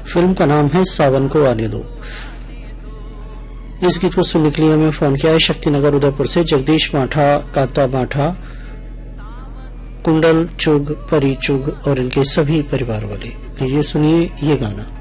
Film का नाम है सावन को आने दो। इस गीत को सुनने के लिए हमें फोन किया है शक्तिनगर उदयपुर से जगदीश माठा, काता माठा, कुंडल चुग, परी चुग और इनके सभी परिवार वाले। ये सुनिए ये गाना।